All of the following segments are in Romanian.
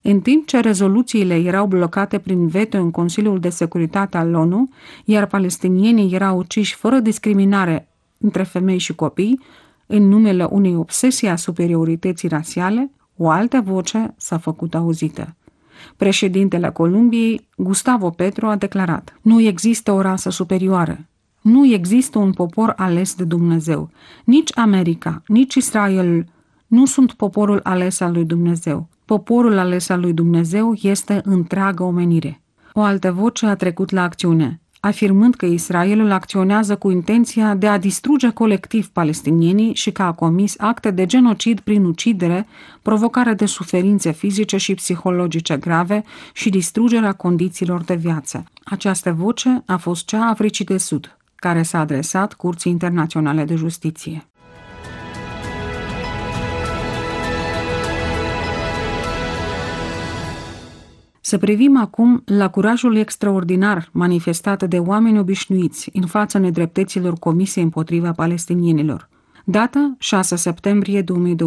În timp ce rezoluțiile erau blocate prin veto în Consiliul de Securitate al ONU, iar palestinienii erau uciși fără discriminare între femei și copii, în numele unei obsesii a superiorității rasiale, o altă voce s-a făcut auzită. Președintele Columbiei, Gustavo Petro, a declarat: "Nu există o rasă superioară. Nu există un popor ales de Dumnezeu. Nici America, nici Israel nu sunt poporul ales al lui Dumnezeu. Poporul ales al lui Dumnezeu este întreaga omenire." O altă voce a trecut la acțiune, afirmând că Israelul acționează cu intenția de a distruge colectiv palestinienii și că a comis acte de genocid prin ucidere, provocare de suferințe fizice și psihologice grave și distrugerea condițiilor de viață. Această voce a fost cea a Africii de Sud, care s-a adresat Curții Internaționale de Justiție. Să privim acum la curajul extraordinar manifestat de oameni obișnuiți în fața nedreptăților comise împotriva palestinienilor. Data 6 septembrie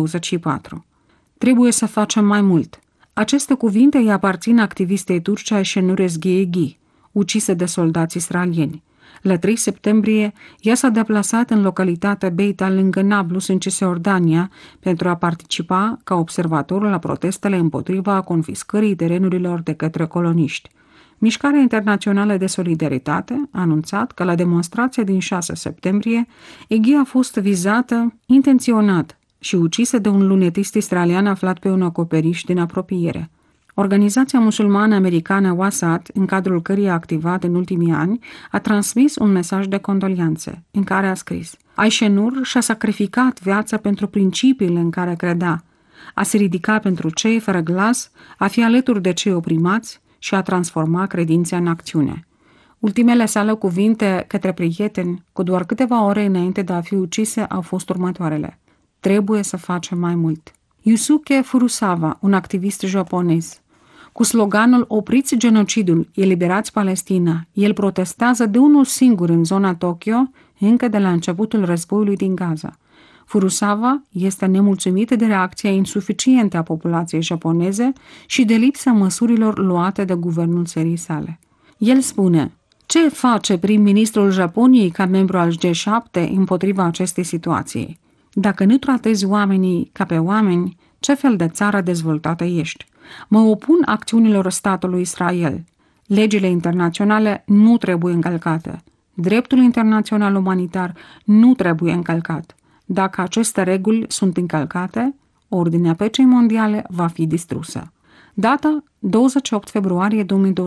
2024. Trebuie să facem mai mult. Aceste cuvinte îi aparțin activistei turce Ayşenur Ezgi, ucisă de soldați israelieni. La 3 septembrie, ea s-a deplasat în localitatea Beita lângă Nablus, în Cisjordania, pentru a participa ca observator la protestele împotriva confiscării terenurilor de către coloniști. Mișcarea Internațională de Solidaritate a anunțat că la demonstrația din 6 septembrie, Ezgi a fost vizată intenționat și ucisă de un lunetist israelian aflat pe un acoperiș din apropiere. Organizația musulmană americană Wassat, în cadrul căreia a activat în ultimii ani, a transmis un mesaj de condolianțe, în care a scris: "Ayşenur și-a sacrificat viața pentru principiile în care credea, a se ridica pentru cei fără glas, a fi alături de cei oprimați și a transforma credința în acțiune." Ultimele sale cuvinte către prieteni, cu doar câteva ore înainte de a fi ucise, au fost următoarele: "Trebuie să facem mai mult." Yusuke Furusawa, un activist japonez, cu sloganul "Opriți genocidul, eliberați Palestina", el protestează de unul singur în zona Tokyo încă de la începutul războiului din Gaza. Furusawa este nemulțumit de reacția insuficientă a populației japoneze și de lipsa măsurilor luate de guvernul țării sale. El spune: "Ce face prim-ministrul Japoniei ca membru al G7 împotriva acestei situații? Dacă nu tratezi oamenii ca pe oameni, ce fel de țară dezvoltată ești? Mă opun acțiunilor statului Israel. Legile internaționale nu trebuie încălcate. Dreptul internațional umanitar nu trebuie încălcat. Dacă aceste reguli sunt încălcate, ordinea păcii mondiale va fi distrusă." Data 28 februarie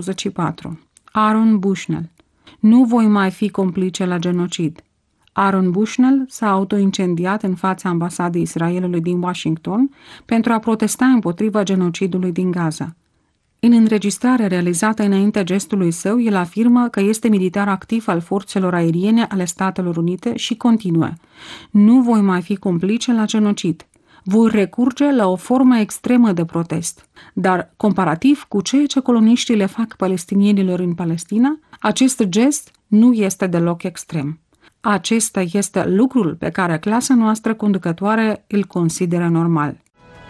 2024. Aaron Bushnell. Nu voi mai fi complice la genocid. Aaron Bushnell s-a autoincendiat în fața ambasadei Israelului din Washington pentru a protesta împotriva genocidului din Gaza. În înregistrare realizată înaintea gestului său, el afirmă că este militar activ al forțelor aeriene ale Statelor Unite și continuă: "Nu voi mai fi complice la genocid. Voi recurge la o formă extremă de protest. Dar, comparativ cu ceea ce coloniștii le fac palestinienilor în Palestina, acest gest nu este deloc extrem. Acesta este lucrul pe care clasa noastră conducătoare îl consideră normal."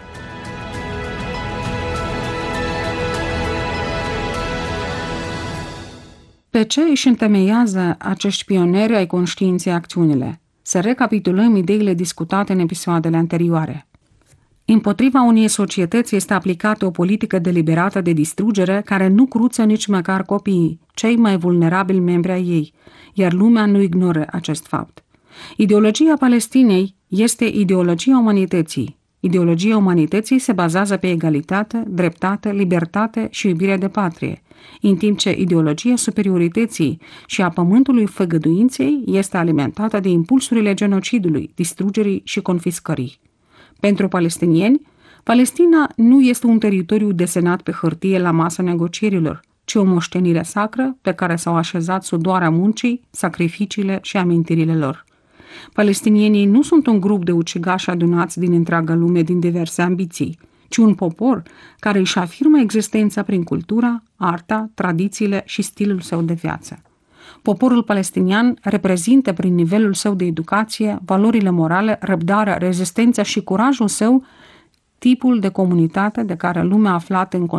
Pe ce își întemeiază acești pioneri ai conștiinței acțiunile? Să recapitulăm ideile discutate în episoadele anterioare. Împotriva unei societăți este aplicată o politică deliberată de distrugere care nu cruță nici măcar copiii, cei mai vulnerabili membri ai ei, iar lumea nu ignoră acest fapt. Ideologia Palestinei este ideologia umanității. Ideologia umanității se bazează pe egalitate, dreptate, libertate și iubire de patrie, în timp ce ideologia superiorității și a pământului făgăduinței este alimentată de impulsurile genocidului, distrugerii și confiscării. Pentru palestinieni, Palestina nu este un teritoriu desenat pe hârtie la masa negocierilor, ci o moștenire sacră pe care s-au așezat sudoarea muncii, sacrificiile și amintirile lor. Palestinienii nu sunt un grup de ucigași adunați din întreaga lume din diverse ambiții, ci un popor care își afirmă existența prin cultura, arta, tradițiile și stilul său de viață. Poporul palestinian reprezintă prin nivelul său de educație, valorile morale, răbdarea, rezistența și curajul său tipul de comunitate de care lumea aflată în